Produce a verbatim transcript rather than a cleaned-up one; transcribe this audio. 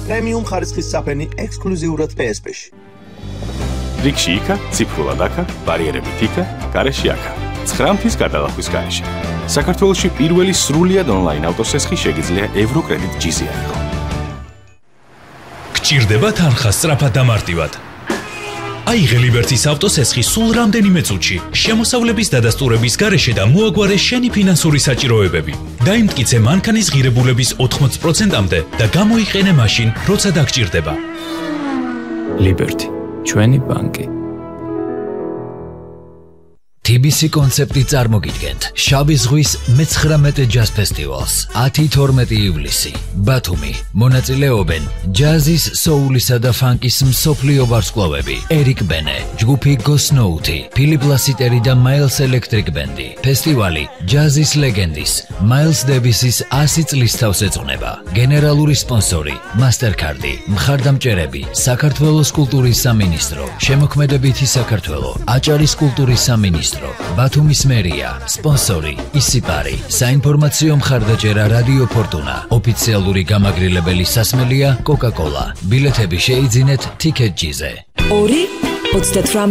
პრემიუმ ხარისხის საფენი ექსკლუზიურად პე ეს პე-ში. რიგში იქა, ციფრულად აქა, ბარიერებით იქა, გარეშე აქა. ცხრა მთის გადალახვის გარეშე. საქართველოში პირველი სრულიად ონლაინ ავტოსესხი შეგიძლია ევროკრედიტ ჯი-ზე აიღო. გჭირდება თანხა სწრაფად და მარტივად. აიღე ლიბერტის ავტოსესხი სულ რამდენიმე წუთში, შემოსავლების დადასტურების გარეშე და მოაგვარე შენი ფინანსური საჭიროებები. დაიმტკიცე მანქანის ღირებულების ოთხმოცი პროცენტამდე და გამოიყენე მაშინ, როცა დაგჭირდება. ლიბერტი, ჩვენი ბანკი. თი ბი სი კონცეპტი წარმოგიდგენთ შავი ზღვის მეცხრამეტე ჯაზ ფესტივალს ათი თორმეტი ივლისი ბათუმი მონაწილეობენ ჯაზის, სოულისა და ფანკის მსოფლიო ვარსკვლავები ერიკ ბენე, ჯგუფი გოსნოუთი, ფილიპ ლასიტერი და მაილს ელექტრიკ ბენდი. ფესტივალი ჯაზის ლეგენდის მაილს დევისის ასი წლის თავს ეძღვნება. გენერალური სპონსორი მასტერკარდი, მხარდამჭერები საქართველოს კულტურის სამინისტრო, შემოქმედებითი საქართველო, აჭარის კულტურის სამინისტრო, ბათუმის მერია, სპონსორი ისიპარი, საინფორმაციო მხარდაჭერა რადიო ფორტუნა, ოფიციალური გამაგრილებელი სასმელია კოკა-კოლა. ბილეთები შეიძინეთ თიკეტ ჯი-ზე. ორი ოცდათვრამეტი